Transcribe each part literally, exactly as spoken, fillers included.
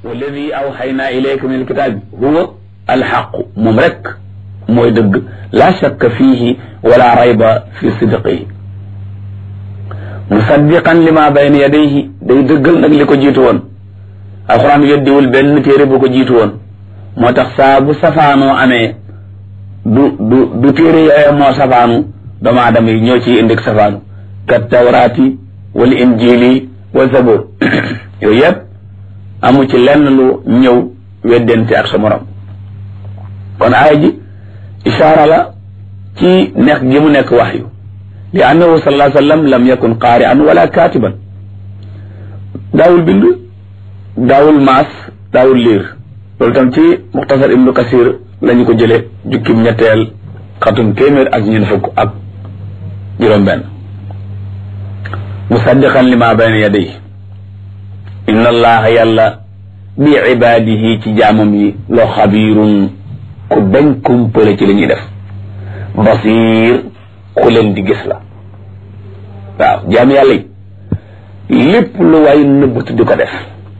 walladi awxaynaa ilayka min alkitaabi huwa alxaqu moom rek mooy dëgg laa shakka fiihi wala rayba fi sidqihi musaddiqan lima bayna yadayhi day dëggal nag li ko jiitu woon alxuraan weddiwul benn téere bu ko jiitu woon moo tax saa bu safaanoo amee du du du téere yooyu moo safaanu doomu aadama yi ñoo ciy indi safaanu kat tawraati wal injili wa zabur yooyu yëpp amu ci lenn lu ñëw weddente ak sa morom kon aaya ji ishaara la ci nekk gi mu nekk waxyu li annahu sallallahu alayhi wa sallam lam yakun qaari'an wala kaatiban daawul bind daawul maas daawul liir loolu tam ci muxtasar ibnu kasir lañu ko jële jukkim ñetteel xatum téeméer ak ñeent fukk ak juróom benn musaddiqan lima bayna yadayhi inna allaha yàlla bi ibaadihi ci jaamam yi loo xabiirun ku dañ kumpale ci li ñuy def basiir ku leen di gis la waaw jaam yàlla yi lépp lu waay nëbbatu di ko def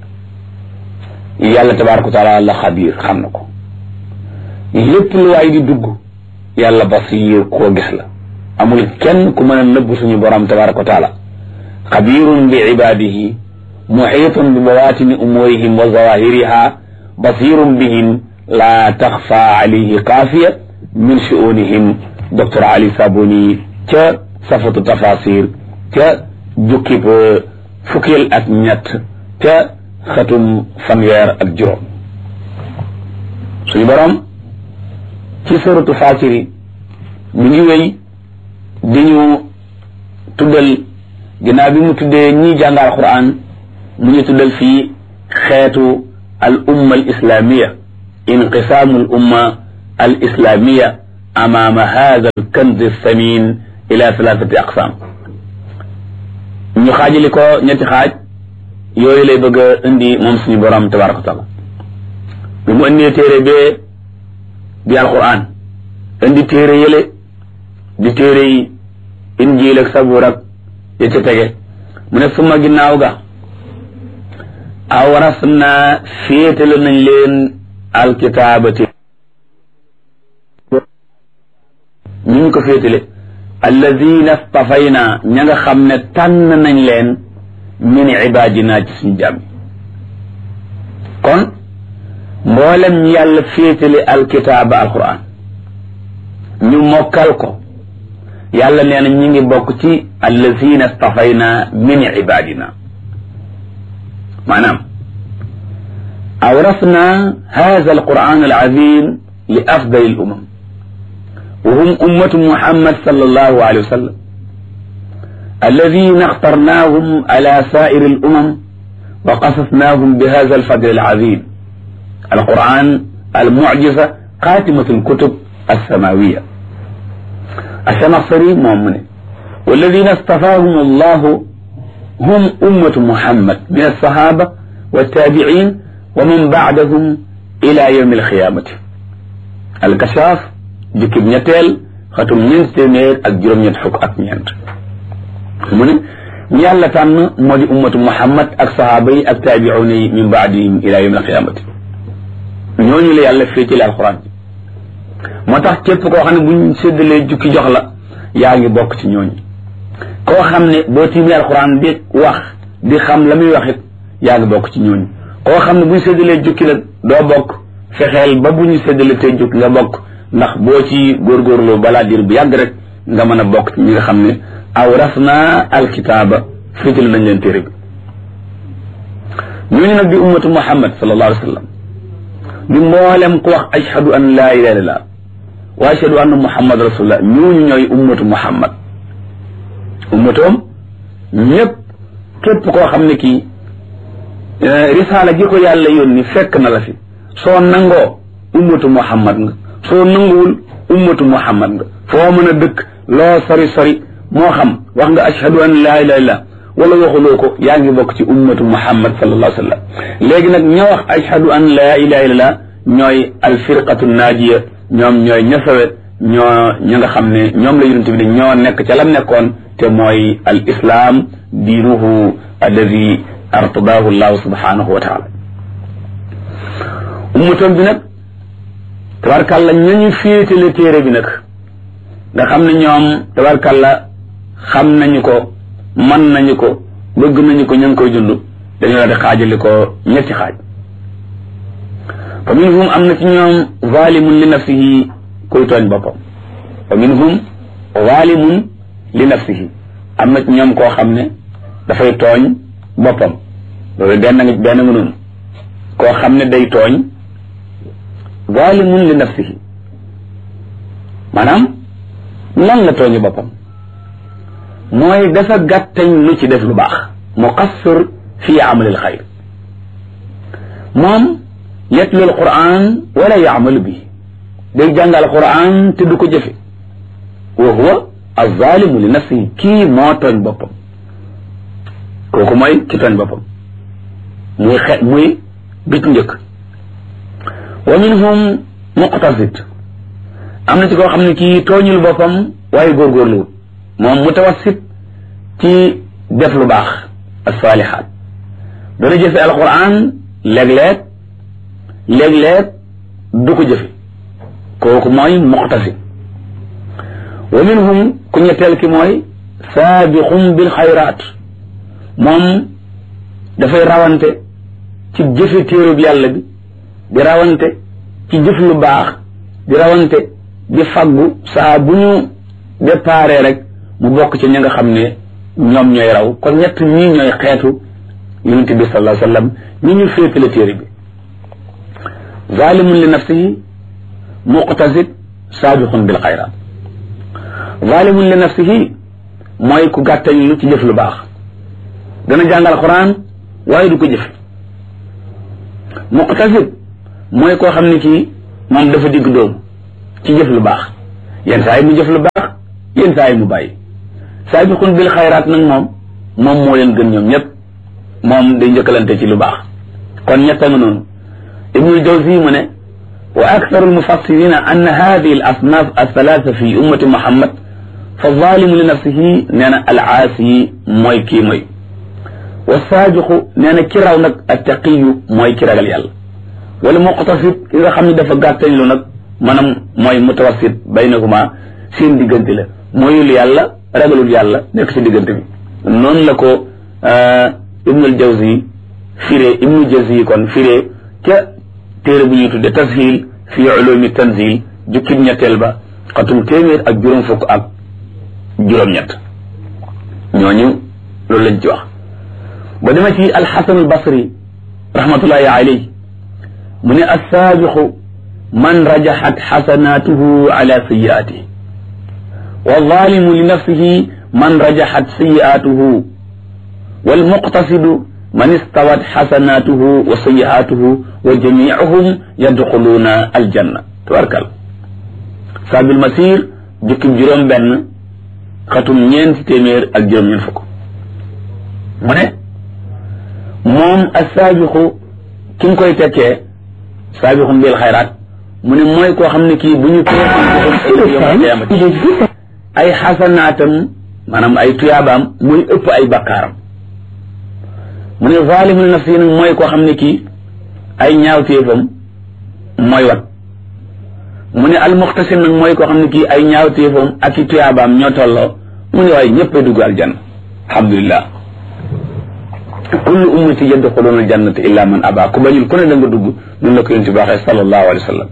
yàlla tabaaraka wa taala la xabiir xam na ko lépp lu waay di dugg yàlla basiir koo gis la amul kenn ku mën a nëbb suñu borom tabaaraka wa taala xabiirun bi ibaadihi muxiitun bi bawaatini umuurihim wa zawahiriha basirun bihim laa taxfa alayhi xaafiya min shu'unihim docteur Ali Sabuni ca safatu tafasir ca jukkib fukkil ak ñett ca xatum fanweer ak juróom suñu borom ci suratu Faatiri mi ngi wéy di ñu tuddal ginnaaw bi mu tuddee ñi jàngal Qur'an mu ñu tuddal fii xeetu al umma al islamiya inqisaamu al umma al islamiya amaama hada al kanz samin ila thalathati aqsam ñu xaajali ko ñetti xaaj yooyu lay bëgg a indi moom suñu borom tabaraka wa taala bi mu indee téere bee di alquran indi téere yële di téere yi injiil ak sabuur ak ya ca tege mu ne suma ginnaaw ga awaras naa féetale nañ leen alkitaabati ñu ñu ko féetale alladina stafayna ña nga xam ne tànn nañ leen min ibaadina ci suñu jàmm kon mboolem ñu yàlla féetale alkitaaba alquran ñu mokkal ko yàlla nee na ñi ngi bokk ci alladina stafayna min ibaadina maanaam awrasna hada alquran alazim li afdal al umam wa hum ummatu muhammad sallallahu alayhi wa sallam alladina اخترناهم على سائر الامم وقصصناهم بهذا الفضل العظيم القرآن المعجزة خاتمة الكتب السماوية الشنصري مؤمن والذين اصطفاهم الله هم أمة محمد من الصحابة والتابعين ومن بعدهم إلى يوم القيامة الكشاف جكب نتال ختم ننتمير أجرم يدحك أكنيانت من يالا تان مودي أمة محمد أك صحابي أك تابعوني من بعدهم إلى يوم القيامة ñooñu la yàlla féetale alxuraan moo tax képp koo xam ne buñ séddalee jukki jox la yaa ngi bokk ci ñooñu koo xam ne boo tiimee alxuraan di wax di xam la muy wax it yaa ngi bokk ci ñooñu koo xam ne buñ séddalee jukki la doo bokk fexeel ba bu ñu séddalee tey jukki nga bokk ndax boo ci góorgóorloo balaa diir bu yàgg rek nga mën a bokk ci ñi nga xam ne awrasna alkitaaba féetale nañ leen téere bi ñooñu nag di ummatu muhammad sallallahu alayhi wa sallam di mboolem ku wax ashhadu an laa ilaaha illallah wa ashhadu anna muhammad rasulullah ñooñu ñooy ummatu muhammad ummatoom ñëpp képp koo xam ne kii risaala ji ko yàlla yónni fekk na la fi soo nangoo ummatu muhammad nga soo nanguwul ummatu muhammad nga foo mën a dëkk loo sori sori moo xam wax nga ashhadu an laa ilaaha illallah wala waxuloo ko yaa ngi bokk ci ummatu muhammad sallallahu alayhi wa sallam léegi nag ña wax ashhadu an laa ilaha illallah ñooy alfirqatu naajiya ñoom ñooy ña sawe ñoo ña nga xam ne ñoom la yonent bi ne ñoo nekk ca lam nekkoon te mooy al islam diinuhu alladi artadahu llahu subhanahu wa taala ummatoon bi nag tabarkàlla ñañu féetale téere bi nag nga xam ne ñoom tabarkàlla xam nañu ko man nañu ko bëgg nañu ko ña ngi koy dund dañu la di xaajali ko ñetti xaaj fa minhum am na ci ñoom zalimun li nafsihi kuy tooñ boppam fa minhum zalimun li nafsihi am na ci ñoom koo xam ne dafay tooñ boppam loolu benn nga benn nga noonu koo xam ne day tooñ zalimun li nafsihi maanaam lan la tooñu boppam mooy dafa gàttañ lu ci def lu baax muqassir fi amalil xayr moom yatlu alquran wala yaamalu bi day jàng alquran te du ko jëfe wa huwa alzalimu li nafsihi kii moo tooñ boppam kooku mooy ki tooñ boppam muy xe muy bit njëkk wa minhum muqtasid am na ci koo xam ne kii tooñul boppam waaye góorgóorluwul moom mutawassit ci def lu baax as-saalihaat dana jëfe alquran léeg-léeg léeg-léeg du ko jëfe kooku mooy muqtasid wa minhum ku ñetteel ki mooy saabiqum bil xayraat moom dafay rawante ci jëfe téerub yàlla bi di rawante ci jëf lu baax di rawante di faggu saa bu ñu déparé rek mu bokk ci ña nga xam ne ñoom ñooy raw kon ñett ñii ñooy xeetu yonent bi sallallahu alayhi wa sallam ñi ñu féetale téere bi zalimun li nafsihi muqtasid saabiqun bil xayraat zalimun li nafsihi mooy ku gàttañ lu ci jëf lu baax dana jàngal Alxuraan waaye du ko jëf muqtasid mooy koo xam ne kii moom dafa digg dóomu ci jëf lu baax yenn saa yi mu jëf lu baax yenn saa yi mu bàyyi saabiqun bil xayraat nag moom moom moo leen gën ñoom ñëpp moom day njëkkalante ci lu baax kon ñetta nga noonu ibnul jawzi mu ne wa aktharu almufassirina anna hadihi al asnaf althalatha fi ummati muhammad fa zalimu li nafsihi nee na al aasi mooy kii mooy wa saabiqu nee na ki raw nag attaqiyu mooy ki ragal yàlla wala muqtasid ki nga xam ne dafa gàttañ lu nag maanaam mooy mutawassit baynahuma seen diggante la mooyul yàlla ragalul yàlla nekk ci diggante bi noonu la ko ibnul jawzi firee ibnu jawzi kon firee ca téere bu ñuy tudde tashil fi ulumi tanzil jukkib ñetteel ba xatum téeméer ak juróom fukk ak juróom-ñett ñooñu loolu lañ ci wax ba dema ci alxasan albasri rahmatullahi alayhi mu ne assaabiqu man rajaxat xasanatuhu ala sayiatihi والظالم لنفسه من رجحت سيئاته والمقتصد من استوت حسناته وسيئاته وجميعهم يدخلون الجنة تبارك الله صاحب المسير جك جيروم بن ختم ñeent téeméer ak juróom ñeent fukk mu ne moom assaabiqu ki nga koy tekkee saabiqun bil xayraat mu ne mooy koo xam ne kii bu ñu ko ay xasanaatam maanaam ay tuyaabaam muy ëpp ay bakkaaram mu ne zalimul nafsi nag mooy koo xam ne kii ay ñaawteefam mooy wat mu ne almuxtasim nag mooy koo xam ne kii ay ñaawteefam ak i tuyaabaam ñoo tolloo mu ne waaye ñëpp a dugg aljanna alhamdulillah kullu ummati yadxuluuna aljannata illa man aba ku bañul ku ne da nga dugg noonu la ko yonent bi waxee sallallahu alayhi wa sallam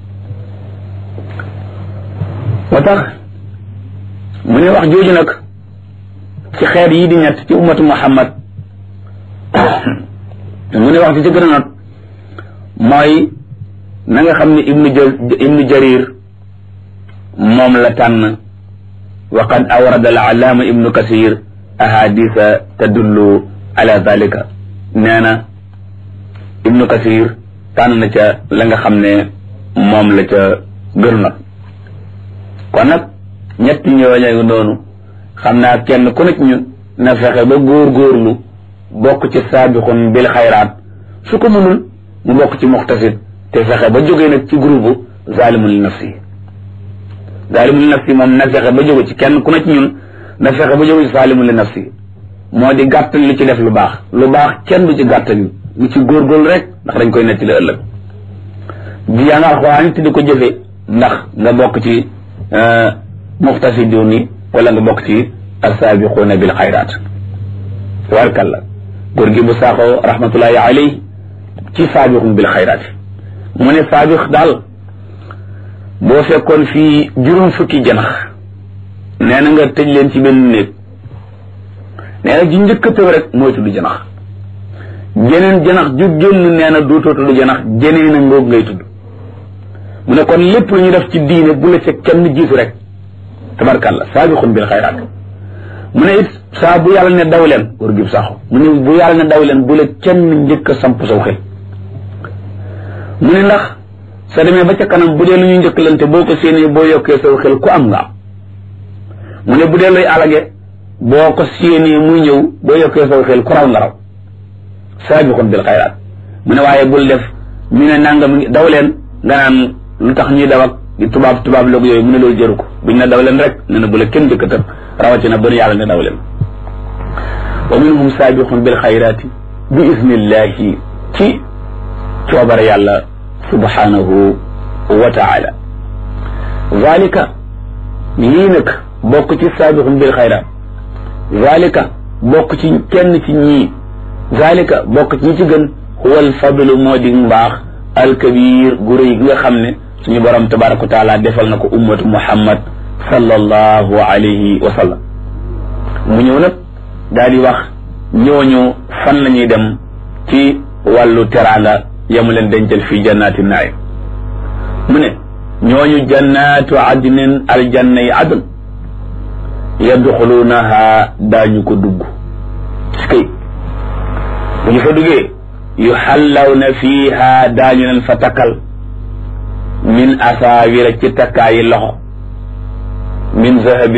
moo tax mu ne wax jooju nag ci xeet yi di ñett ci ummatu muhammad mu ne wax ci ci gën a not mooy na nga xam ne ibnu ibnu jarir moom la tànn wa qad awrada al allaama ibnu kasir ahadisa tadullu ala dalika nee na ibnu kasir tànn na ca la nga xam ne moom la ca gën not kon nag ñetti ñooñu noonu xam naa kenn ku nekk ñun na fexe ba góorgóorlu bokk ci saabiqun bil xayraat su ko mënul mu bokk ci muxtasid te fexe ba jógee nag ci groupe zalimun li nafsi zalimun li nafsi moom na fexe ba jóge ci kenn ku nekk ñun na fexe ba jóge ci zalimun li nafsi moo di gàttal li ci def lu baax lu baax kenn du ci gàttal lu ci góorgóorlu rek ndax dañ koy netti la ëllëg di jàng alxuraan te di ko jëfe ndax nga bokk ci muxtasidun yi wala nga bokk ci asaabiquuna bil xayraat tabaarkalla góor gi bu saaxoo rahmatullahi alayhi ci saabiqun bil xayraat mu ne saabiq daal boo fekkoon fii juróom fukki janax nee na nga tëj leen ci benn néeg nee na ji njëkk a tëb rek mooy tudd janax jeneen janax ju génn nee na duutoo tudd janax jeneen a ngoog ngay tudd mu ne kon lépp lu ñu def ci diine bu la ca kenn jiitu rek tabarkàlla saabiqun bil xayraat mu ne it saa bu yàlla ne daw leen war gib saxo mu ne bu yàlla ne daw leen bu la kenn njëkk a samp saw xel mu ne ndax soo demee ba ca kanam bu dee lu ñu njëkkalante boo ko séenee boo yokkee saw xel ku am nga am mu ne bu dee luy alage boo ko séenee muy ñëw boo yokkee saw xel ku raw nga raw saabiqun bil xayraat mu ne waaye bul def ñu ne nangam daw leen nga naan lu tax ñuy daw ak tubaab tubaab loog yooyu mu ne loolu jëru ko buñ ne daw leen rek ne na bu la kenn dëkk tëb rawatina bën yàlla ne daw leen wa minhum saabiqun bil xayraati bi isnillahi ci coobare yàlla subhanahu wa taala zalika lii nag bokk ci saabiqun bil xayraat zalika bokk ci kenn ci ñii zalika bokk ci ñi ci gën huwal fadlu moo di mbaax alkabir gu rëy gi nga xam ne suñu borom tabaraka wa taala defal na ko ummatu muhammad sallallahu alayhi wa sallam mu ñëw nag daal di wax ñooñu fan la ñuy dem ci wàllu teraanga yamu leen dencal fii jannaati naim mu ne ñooñu jannaatu adnin aljanna yi adn yadxuluunaha daañu ko dugg skay bu ñu fa duggee yuxallawna fiiha daañu leen fa takkal min asaawira ci takkaayi loxo min zahabin